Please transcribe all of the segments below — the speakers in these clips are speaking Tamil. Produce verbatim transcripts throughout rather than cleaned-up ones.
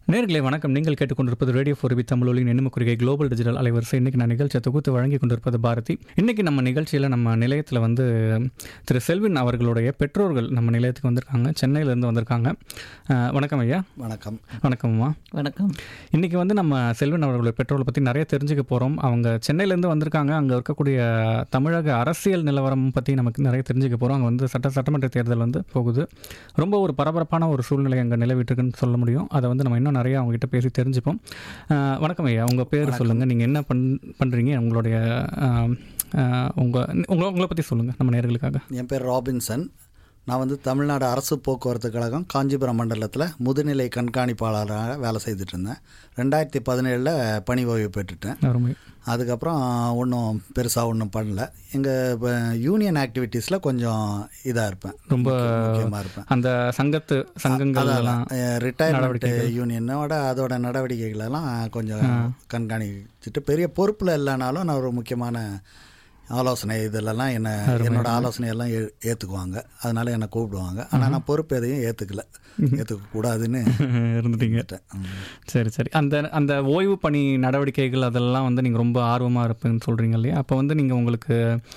நேயர்களே வணக்கம். நீங்கள் கேட்டுக்கொண்டிருப்பது ரேடியோ ஃபோர் பி தமிழொலியின் எண்ணுமுக்குறிகை குளோபல் டிஜிட்டல் அலைவரிசை. இன்றைக்கி நான் நிகழ்ச்சியை தொகுத்து வழங்கி கொண்டிருப்பது பாரதி. இன்றைக்கி நம்ம நிகழ்ச்சியில் நம்ம நிலையத்தில் வந்து திரு செல்வின் அவர்களுடைய பெற்றோர்கள் நம்ம நிலையத்துக்கு வந்திருக்காங்க. சென்னையிலேருந்து வந்திருக்காங்க. வணக்கம் ஐயா. வணக்கம். வணக்கம்மா. வணக்கம். இன்றைக்கி வந்து நம்ம செல்வின் அவர்களுடைய பெற்றோர்களை பற்றி நிறைய தெரிஞ்சுக்க போகிறோம். அவங்க சென்னையிலேருந்து வந்திருக்காங்க. அங்கே இருக்கக்கூடிய தமிழக அரசியல் நிலவரம் பற்றி நமக்கு நிறைய தெரிஞ்சுக்க போகிறோம். அங்கே வந்து சட்ட சட்டமன்ற தேர்தல் வந்து போகுது. ரொம்ப ஒரு பரபரப்பான ஒரு சூழ்நிலை அங்கே நிலவிட்டுருக்குன்னு சொல்ல முடியும். அதை வந்து நம்ம இன்னும் நிறைய அவங்ககிட்ட பேசி தெரிஞ்சுப்போம். வணக்கம் ஐயா, உங்கள் பேர் சொல்லுங்கள், நீங்கள் என்ன பண் பண்ணுறீங்க, உங்களுடைய உங்கள் உங்களை உங்களை பற்றி சொல்லுங்கள் நம்ம நேயர்களுக்காக. என் பேர் ராபின்சன். நான் வந்து தமிழ்நாடு அரசு போக்குவரத்து கழகம் காஞ்சிபுரம் மண்டலத்தில் முதுநிலை கண்காணிப்பாளராக வேலை செய்துட்டு இருந்தேன். ரெண்டாயிரத்தி பதினேழில் பணி ஓய்வு பெற்றுட்டேன். அருமை. அதுக்கப்புறம் ஒன்றும் பெருசாக ஒன்றும் பண்ணல. எங்கள் யூனியன் ஆக்டிவிட்டீஸில் கொஞ்சம் இதாக இருப்பேன், ரொம்ப முக்கியமாக இருப்பேன். அந்த சங்கத்து சங்கங்கள் ரிட்டையர்மெண்ட் யூனியனோட அதோட நடவடிக்கைகளெல்லாம் கொஞ்சம் கண்காணிச்சுட்டு, பெரிய பொறுப்பில் இல்லைனாலும் நான் ஒரு முக்கியமான ஆலோசனை இதிலெல்லாம் என்னை என்னோட ஆலோசனையெல்லாம் ஏ ஏற்றுக்குவாங்க. அதனால என்னை கூப்பிடுவாங்க. ஆனால் நான் பொறுப்பு எதையும் ஏற்றுக்கல, ஏற்றுக்கக்கூடாதுன்னு இருந்துட்டீங்க. சரி சரி. அந்த அந்த ஓய்வு பணி நடவடிக்கைகள் அதெல்லாம் வந்து நீங்கள் ரொம்ப ஆர்வமாக இருப்பேன்னு சொல்கிறீங்க இல்லையா? அப்போ வந்து நீங்கள் உங்களுக்கு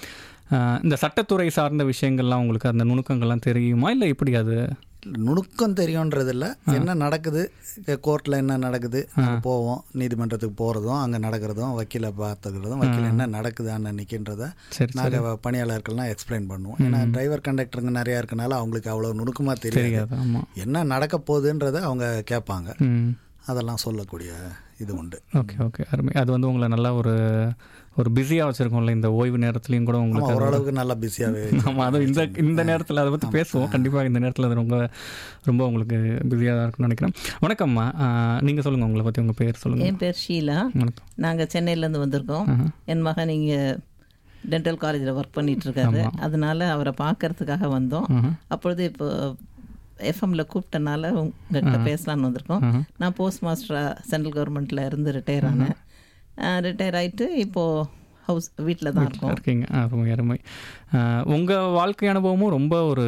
இந்த சட்டத்துறை சார்ந்த விஷயங்கள்லாம் உங்களுக்கு அந்த நுணுக்கங்கள்லாம் தெரியுமா, இல்லை எப்படி? அது நுணுக்கம் தெரியுன்றதில்ல, என்ன நடக்குது கோர்ட்டில், என்ன நடக்குது, போவோம் நீதிமன்றத்துக்கு போகிறதும், அங்கே நடக்கிறதும், வக்கீலை பார்த்துக்கிறதும், வக்கீல் என்ன நடக்குது அன்னைக்குன்றதை நாங்கள் பணியாளர்கள்லாம் எக்ஸ்பிளைன் பண்ணுவோம். ஏன்னா டிரைவர் கண்டக்டருங்க நிறையா இருக்கனால அவங்களுக்கு அவ்வளோ நுணுக்கமாக தெரியாது. என்ன நடக்க போகுதுன்றதை அவங்க கேட்பாங்க, அதெல்லாம் சொல்லக்கூடிய இது உண்டு. ஓகே ஓகே, அருமை. அது வந்து உங்களை நல்லா ஒரு ஒரு பிஸியாக வச்சுருக்கோம்ல இந்த ஓய்வு நேரத்துலையும் கூட உங்களுக்கு ஓரளவுக்கு நல்லா பிஸியாகவே. ஆமாம், அதுவும் இந்த இந்த நேரத்தில் அதை பற்றி பேசுவோம் கண்டிப்பாக. இந்த நேரத்தில் அது ரொம்ப ரொம்ப உங்களுக்கு பிஸியாக தான் இருக்குன்னு நினைக்கிறேன். வணக்கம்மா, நீங்கள் சொல்லுங்கள் உங்களை பற்றி, உங்கள் பேர் சொல்லுங்கள். என் பேர் ஷீலா. நாங்கள் சென்னையிலேருந்து வந்திருக்கோம். என் மகன் இங்கே டென்டல் காலேஜில் ஒர்க் பண்ணிகிட்டு இருக்காரு. அதனால அவரை பார்க்கறதுக்காக வந்தோம். அப்பொழுது இப்போ எஃப்எம்ல கூப்பிட்டனால உங்கள்கிட்ட பேசலான்னு வந்திருக்கோம். நான் போஸ்ட் மாஸ்டராக சென்ட்ரல் கவர்மெண்ட்டில் இருந்து ரிட்டையர் ஆனேன். ரிட்டையர் ஆகிட்டு இப்போது ஹவுஸ் வீட்டில் தான் இருக்கோம். இருக்கீங்க. அருமை அருமை. உங்கள் வாழ்க்கை அனுபவமும் ரொம்ப ஒரு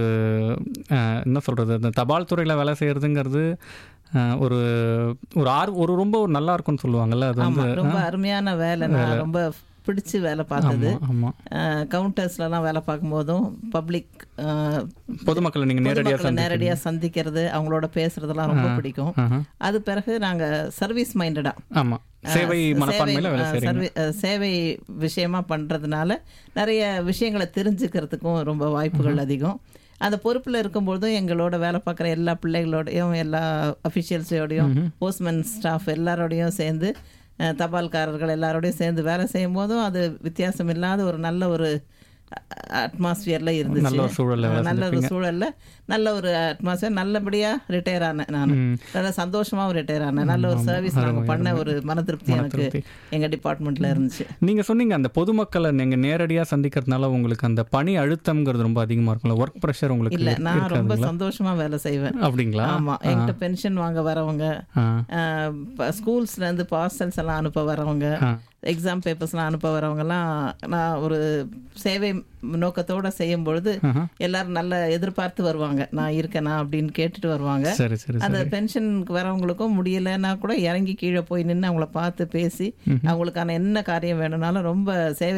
என்ன சொல்கிறது, இந்த தபால் துறையில் வேலை செய்கிறதுங்கிறது ஒரு ஒரு ஆர் ஒரு ரொம்ப ஒரு நல்லா இருக்கும்னு சொல்லுவாங்கல்ல. அது வந்து ரொம்ப அருமையான வேலை. நான் ரொம்ப பிடிச்சி வேலை பார்த்தது. கவுண்டர்ஸ்லாம் வேலை பார்க்கும்போதும் பப்ளிக் பொதுமக்களை நீங்கள் நேரடியாக நேரடியாக சந்திக்கிறது, அவங்களோட பேசுறதெல்லாம் ரொம்ப பிடிக்கும். அது பிறகு நாங்கள் சர்வீஸ் மைண்டடாக, ஆமாம், சேவை மனப்பான்மையில் சேவை விஷயமா பண்ணுறதுனால நிறைய விஷயங்களை தெரிஞ்சுக்கிறதுக்கும் ரொம்ப வாய்ப்புகள் அதிகம். அந்த பொறுப்பில் இருக்கும்பொழுதும் எங்களோட வேலை பார்க்குற எல்லா பிள்ளைகளோடையும், எல்லா அஃபிஷியல்ஸோடையும், போஸ்ட்மேன் ஸ்டாஃப் எல்லாரோடையும் சேர்ந்து, தபால்காரர்கள் எல்லாரோடையும் சேர்ந்து வேலை செய்யும் போதும் அது வித்தியாசம் இல்லாத ஒரு நல்ல ஒரு அட்மாஸ்பியர்ல இருந்துச்சு. நல்ல ஒரு சூழல்ல நல்ல ஒரு அட்மாஸ்பியர். நல்லபடியாக ரிட்டையர் ஆனேன். நான் நல்ல சந்தோஷமாகவும் ரிட்டையர் ஆனேன். நல்ல ஒரு சர்வீஸ் நாங்கள் பண்ண ஒரு மன திருப்தி எனக்கு எங்கள் டிபார்ட்மெண்ட்டில் இருந்துச்சு. நீங்கள் சொன்னீங்க அந்த பொதுமக்களை நீங்கள் நேரடியாக சந்திக்கிறதுனால உங்களுக்கு அந்த பணி அழுத்தம்ங்கிறது ரொம்ப அதிகமாக இருக்கும்ல, ஒர்க் ப்ரெஷர் உங்களுக்கு? இல்லை, நான் ரொம்ப சந்தோஷமாக வேலை செய்வேன். அப்படிங்களா? ஆமாம். என்கிட்ட பென்ஷன் வாங்க வரவங்க, ஸ்கூல்ஸ்லேருந்து பார்சல்ஸ் எல்லாம் அனுப்ப வரவங்க, எக்ஸாம் பேப்பர்ஸ்லாம் அனுப்ப வரவங்கலாம் நான் ஒரு சேவை நோக்கத்தோடு செய்யும் பொழுது எல்லாரும் நல்ல எதிர்பார்த்து வருவாங்க, நான் இருக்கேனா அப்படின்னு கேட்டுட்டு வருவாங்க. அந்த பென்ஷனுக்கு வரவங்களுக்கும் முடியலைன்னா கூட இறங்கி கீழே போய் நின்று அவங்கள பார்த்து பேசி அவங்களுக்கான என்ன காரியம் வேணும்னாலும் ரொம்ப சேவை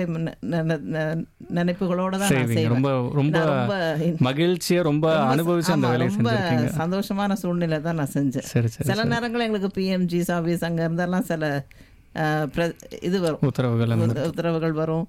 நினைப்புகளோட தான் நான் செய்வேன். ரொம்ப மகிழ்ச்சியா, ரொம்ப அனுபவிச்சு அந்த வேலையை செஞ்சிருக்கீங்க. ரொம்ப சந்தோஷமான சூழ்நிலை தான் நான் செஞ்சேன். சில நேரங்கள் எங்களுக்கு பிஎம்ஜி ஆஃபீஸ் அங்கே இருந்தாலும் சில இது வரும், உத்தரவுகள் உத்தரவுகள் வரும்,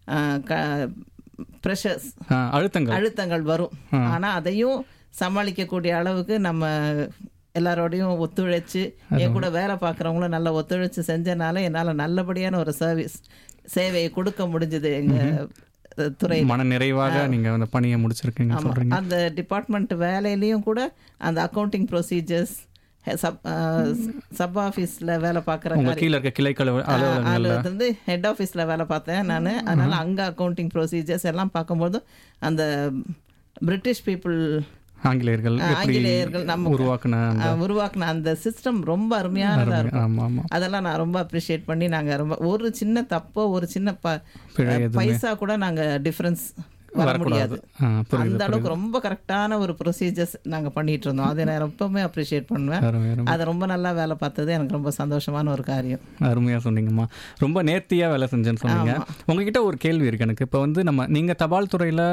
ப்ரெஷர்ஸ் அழுத்தங்கள் அழுத்தங்கள் வரும். ஆனால் அதையும் சமாளிக்கக்கூடிய அளவுக்கு நம்ம எல்லாரோடையும் ஒத்துழைச்சு, என் கூட வேலை பார்க்குறவங்களும் நல்லா ஒத்துழைச்சு செஞ்சனால என்னால் நல்லபடியான ஒரு சர்வீஸ் சேவையை கொடுக்க முடிஞ்சது. எங்கள் துறை மன நிறைவாக நீங்கள் அந்த பணியை முடிச்சிருக்கீங்க சொல்றீங்க. அந்த டிபார்ட்மெண்ட் வேலையிலையும் கூட அந்த அக்கௌண்டிங் ப்ரொசீஜர்ஸ், சப் சப் ஆஃபீஸில் வேலை பார்க்குறேன், கீழே இருக்க கிளைகள் வந்து ஹெட் ஆஃபீஸில் வேலை பார்த்தேன் நான். அதனால் அங்கே அக்கௌண்டிங் ப்ரொசீஜர்ஸ் எல்லாம் பார்க்கும்போது அந்த பிரிட்டிஷ் பீப்புள், ஆங்கிலேயர்கள் ஆங்கிலேயர்கள் நம்ம உருவாக்குன உருவாக்குன அந்த சிஸ்டம் ரொம்ப அருமையானதாக இருக்கும். அதெல்லாம் நான் ரொம்ப அப்ரிஷியேட் பண்ணி, நாங்கள் ரொம்ப ஒரு சின்ன தப்போ ஒரு சின்ன ப பைசா கூட நாங்கள் டிஃப்ரென்ஸ் வர முடியாது. அந்த அளவுக்கு ரொம்ப கரெக்டான ஒரு ப்ரொசீஜர்ஸ் நாங்கள் பண்ணிட்டு இருந்தோம். அதை நான் எப்பவுமே அப்ரிஷியேட் பண்ணுவேன். அதை ரொம்ப நல்லா வேலை பார்த்தது எனக்கு ரொம்ப சந்தோஷமான ஒரு காரியம். அருமையாக சொன்னீங்கம்மா. ரொம்ப நேர்த்தியாக வேலை செஞ்சேன்னு சொன்னீங்க. உங்ககிட்ட ஒரு கேள்வி இருக்குது எனக்கு. இப்போ வந்து நம்ம நீங்கள் தபால் துறையில்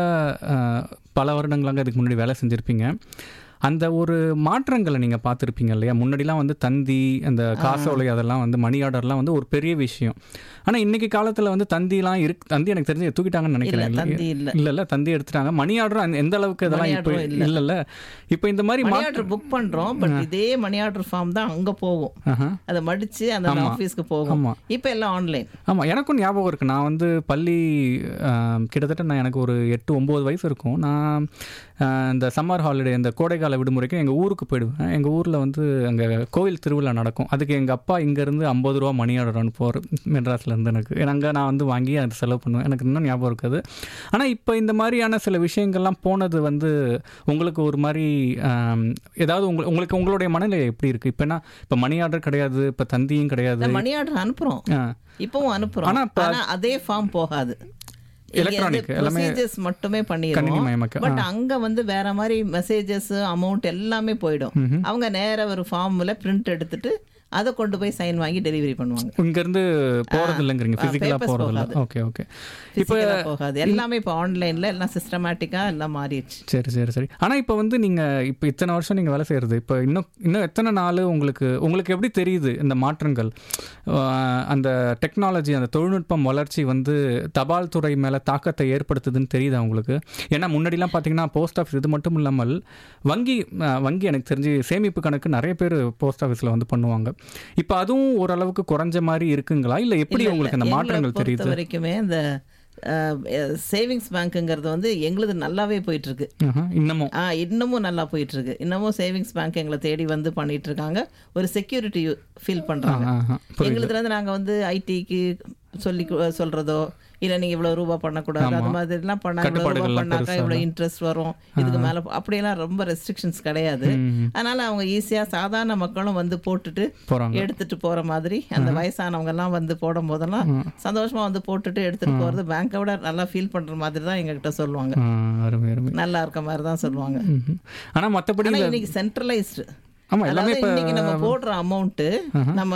பல வருடங்களாக இதுக்கு முன்னாடி வேலை செஞ்சுருப்பீங்க. அந்த ஒரு மாற்றங்களை நீங்கள் பார்த்துருப்பீங்க இல்லையா? முன்னாடிலாம் வந்து தந்தி, அந்த காசோலை, அதெல்லாம் வந்து மணி ஆர்டர்லாம் வந்து ஒரு பெரிய விஷயம். ஆனால் இன்றைக்கி காலத்தில் வந்து தந்திலாம் இருக்கு. தந்தி எனக்கு தெரிஞ்சு தூக்கிட்டாங்கன்னு நினைக்கிறேன். இல்லை இல்லை தந்தி எடுத்துட்டாங்க. மணி ஆர்டர் எந்த அளவுக்கு இதெல்லாம் இப்போ இல்லை இல்லை இப்போ இந்த மாதிரி மணி ஆர்டர் புக் பண்ணுறோம். பட் இதே மணி ஆர்டர் ஃபார்ம் தான் அங்கே போகும், அதை மடித்து அந்த ஆஃபீஸ்க்கு போகும். இப்போ எல்லாம் ஆன்லைன். ஆமாம், எனக்கும் ஞாபகம் இருக்குது. நான் வந்து பள்ளி கிட்டத்தட்ட நான் எனக்கு ஒரு எட்டு ஒம்பது வயசு இருக்கும். நான் இந்த சம்மர் ஹாலிடே, இந்த கோடைக்கால விடுமுறைக்கு எங்கள் ஊருக்கு போயிடுவேன். எங்கள் ஊரில் வந்து அங்கே கோவில் திருவிழா நடக்கும். அதுக்கு எங்கள் அப்பா இங்கேருந்து ஐம்பது ரூபா மணி ஆர்டர் அனுப்புவார் மெட்ராஸ்லேருந்து. எனக்கு அங்கே நான் வந்து வாங்கி அதை செலவு பண்ணுவேன். எனக்கு இன்னும் ஞாபகம் இருக்குது. ஆனால் இப்போ இந்த மாதிரியான சில விஷயங்கள்லாம் போனது வந்து உங்களுக்கு ஒரு மாதிரி ஏதாவது உங்க உங்களுக்கு உங்களுடைய மனநிலை எப்படி இருக்குது? இப்போ என்ன, இப்போ மணி ஆர்டர் கிடையாது, இப்போ தந்தியும் கிடையாது. மணி ஆர்டர் அனுப்புகிறோம், இப்பவும் அனுப்புகிறோம். ஆனால் அதே ஃபார்ம் போகாது. எலக்ட்ரானிக் எல்லாமே மட்டுமே பண்ணிடுவோம். பட் அங்க வந்து வேற மாதிரி மெசேஜஸ், அமௌண்ட் எல்லாமே போயிடும். அவங்க நேர ஒரு ஃபார்ம்ல பிரிண்ட் எடுத்துட்டு அதை கொண்டு போய் சைன் வாங்கி டெலிவரி பண்ணுவாங்க. இங்கேருந்து போகிறது இல்லைங்கிறீங்க, ஃபிசிக்கலாக போகிறது இல்லை. ஓகே ஓகே இப்போ போகாது, எல்லாமே இப்போ ஆன்லைனில் எல்லாம் சிஸ்டமேட்டிக்காக எல்லாம் மாறிடுச்சு. சரி சரி சரி. ஆனால் இப்போ வந்து நீங்கள் இப்போ இத்தனை வருஷம் நீங்கள் வேலை செய்கிறது, இப்போ இன்னும் இன்னும் எத்தனை நாள் உங்களுக்கு உங்களுக்கு எப்படி தெரியுது இந்த மாற்றங்கள்? அந்த டெக்னாலஜி, அந்த தொழில்நுட்பம் வளர்ச்சி வந்து தபால் துறை மேலே தாக்கத்தை ஏற்படுத்துதுன்னு தெரியுதா உங்களுக்கு? ஏன்னா முன்னாடிலாம் பார்த்தீங்கன்னா போஸ்ட் ஆஃபீஸ் இது மட்டும் இல்லாமல் வங்கி வங்கி எனக்கு தெரிஞ்சு சேமிப்பு கணக்கு நிறைய பேர் போஸ்ட் ஆஃபீஸில் வந்து பண்ணுவாங்க. இப்போ அதுவும் ஓரளவுக்கு குறைஞ்ச மாதிரி இருக்குங்களா, இல்லை எப்படி உங்களுக்கு அந்த மாற்றங்கள் தெரியுது? வரைக்குமே இந்த சேவிங்ஸ் பேங்க்குங்கிறது வந்து எங்களுக்கு நல்லாவே போயிட்டு இருக்கு. இன்னமும் ஆ இன்னமும் நல்லா போயிட்டு இருக்கு. இன்னமும் சேவிங்ஸ் பேங்க் எங்களை தேடி வந்து பண்ணிட்டு இருக்காங்க. ஒரு செக்யூரிட்டி ஃபீல் பண்றாங்க. எங்களுக்கு வந்து நாங்கள் வந்து ஐடிக்கு சொல்லி சொல்றதோ இல்லை நீங்கள் இவ்வளோ ரூபா பண்ணக்கூடாது, அது மாதிரிலாம் பண்ண இவ்வளோ ரூபா பண்ணாக்கா இவ்வளோ இன்ட்ரெஸ்ட் வரும், இதுக்கு மேலே அப்படியெல்லாம் ரொம்ப ரெஸ்ட்ரிக்ஷன்ஸ் கிடையாது. அதனால் அவங்க ஈஸியாக சாதாரண மக்களும் வந்து போட்டுட்டு எடுத்துகிட்டு போகிற மாதிரி, அந்த வயசானவங்கெல்லாம் வந்து போடும் போதெல்லாம் சந்தோஷமாக வந்து போட்டுட்டு எடுத்துகிட்டு போகிறது பேங்கை விட நல்லா ஃபீல் பண்ணுற மாதிரி தான் எங்ககிட்ட சொல்லுவாங்க. நல்லா இருக்க மாதிரி தான் சொல்லுவாங்க. ஆனால் மற்றபடி இன்னைக்கு சென்ட்ரலைஸ்டு, இன்னைக்கு நம்ம போடுற அமௌண்ட்டு நம்ம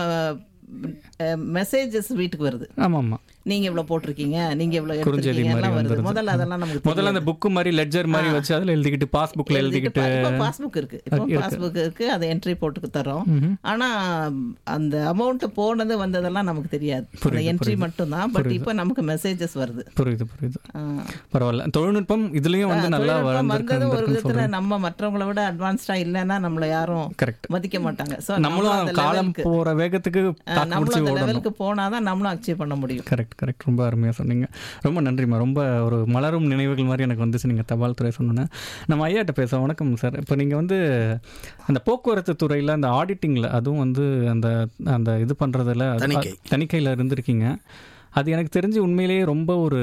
மெசேஜஸ் வீட்டுக்கு வருது. ஆமாம் ஆமாம், நீங்க இவ்வளவு போட்டிருக்கீங்க, நீங்க இவ்வளவு எடுத்துருக்கீங்க வருது. முதல்ல அதெல்லாம் நமக்கு முதல்ல அந்த புக் மாதிரி லெட்ஜர் மாதிரி வச்சு அதில் எழுதிக்கிட்டு பாஸ்புக்ல எழுதிக்கிட்டு பாஸ்புக் இருக்கு, இப்போ பாஸ்புக் இருக்கு, அதை என்ட்ரி போட்டு தரோம். ஆனா அந்த அமௌண்ட் போனது வந்ததெல்லாம் நமக்கு தெரியாது, அந்த என்ட்ரி மட்டும் தான். பட் இப்போ நமக்கு மெசேஜஸ் வருது. புரியுது புரியுது. பரவாயில்ல, தொழில்நுட்பம் இதுலயும் வந்து நல்லா வந்தது. ஒரு விதத்துல நம்ம மற்றவங்களை விட அட்வான்ஸ்டா இல்லைன்னா நம்மள யாரும் மதிக்க மாட்டாங்க. ஸோ நம்மளும் காலம் போற வேகத்துக்கு நம்மளும் அந்த லெவலுக்கு போனாதான் நம்மளும் அச்சீவ் பண்ண முடியும். Correct correct. ரொம்ப அருமையாக சொன்னீங்க. ரொம்ப நன்றிம்மா. ரொம்ப ஒரு மலரும் நினைவுகள் மாதிரி எனக்கு வந்துச்சு நீங்கள் தபால் துறை சொன்னேன். நம்ம ஐயாட்ட பேச. வணக்கம் சார். இப்போ நீங்கள் வந்து அந்த போக்குவரத்து துறையில் அந்த ஆடிட்டிங்கில், அதுவும் வந்து அந்த அந்த இது பண்ணுறதுல தணிக்கையில் இருந்திருக்கீங்க. அது எனக்கு தெரிஞ்சு உண்மையிலேயே ரொம்ப ஒரு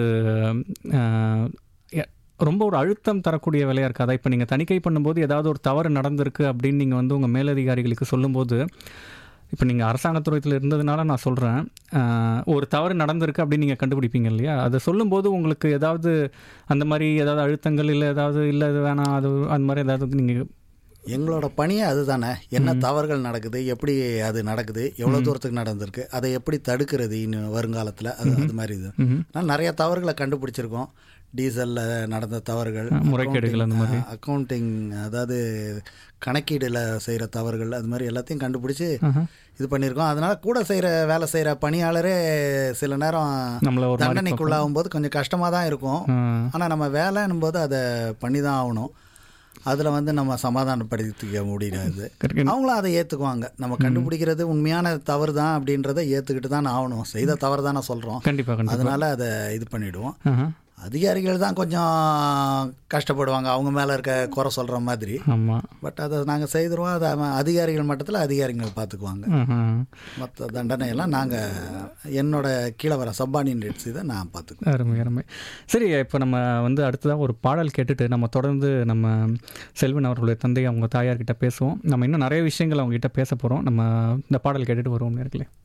ரொம்ப ஒரு அழுத்தம் தரக்கூடிய வேலையாக இருக்காதா? இப்போ நீங்கள் தணிக்கை பண்ணும்போது ஏதாவது ஒரு தவறு நடந்திருக்கு அப்படின்னு நீங்கள் வந்து உங்கள் மேலதிகாரிகளுக்கு சொல்லும்போது, இப்போ நீங்கள் அரசாங்கத்துறையில் இருந்ததுனால நான் சொல்கிறேன், ஒரு தவறு நடந்திருக்கு அப்படின்னு நீங்கள் கண்டுபிடிப்பீங்க இல்லையா? அதை சொல்லும்போது உங்களுக்கு ஏதாவது அந்த மாதிரி ஏதாவது அழுத்தங்கள் இல்லை ஏதாவது இல்லை இது வேணாம் அது அந்த மாதிரி ஏதாவது நீங்கள்? எங்களோட பணியே அதுதானே, என்ன தவறுகள் நடக்குது, எப்படி அது நடக்குது, எவ்வளோ தூரத்துக்கு நடந்திருக்கு, அதை எப்படி தடுக்கிறது இன்னும் வருங்காலத்தில், அது அது மாதிரி இது. ஆனால் நிறைய தவறுகளை கண்டுபிடிச்சிருக்கோம். டீசலில் நடந்த தவறுகள், முறைகேடுகள், அந்த மாதிரி அக்கௌண்டிங், அதாவது கணக்கீடில் செய்கிற தவறுகள், அது மாதிரி எல்லாத்தையும் கண்டுபிடிச்சி இது பண்ணியிருக்கோம். அதனால் கூட செய்கிற வேலை செய்கிற பணியாளரே சில நேரம் தண்டனைக்குள்ளாகும் போது கொஞ்சம் கஷ்டமாக தான் இருக்கும். ஆனால் நம்ம வேலைன்னும் போது அதை பண்ணி தான் ஆகணும். அதில் வந்து நம்ம சமாதானப்படுத்திக்க முடியாது. அவங்களும் அதை ஏற்றுக்குவாங்க. நம்ம கண்டுபிடிக்கிறது உண்மையான தவறு தான் அப்படின்றத ஏற்றுக்கிட்டு தான் ஆகணும். செய்த தவறு தான் நான் சொல்கிறோம். கண்டிப்பாக. அதனால் அதை இது பண்ணிவிடுவோம். அதிகாரிகள் தான் கொஞ்சம் கஷ்டப்படுவாங்க, அவங்க மேலே இருக்க குறை சொல்கிற மாதிரி. ஆமாம். பட் அதை நாங்கள் செய்துருவோம். அதை அதிகாரிகள் மட்டத்தில் அதிகாரிகள் பார்த்துக்குவாங்க. மற்ற தண்டனையெல்லாம் நாங்கள் என்னோட கீழே வர சப்பார்டினேட்ஸ் இதை நான் பார்த்துக்குவேன். அருமை அருமை. சரி, இப்போ நம்ம வந்து அடுத்ததாக ஒரு பாடல் கேட்டுட்டு நம்ம தொடர்ந்து நம்ம செல்வன் அவர்களுடைய தந்தை அவங்க தாயார்கிட்ட பேசுவோம். நம்ம இன்னும் நிறைய விஷயங்கள் அவங்ககிட்ட பேச போகிறோம். நம்ம இந்த பாடல் கேட்டுட்டு வருவோம் நேர்களே.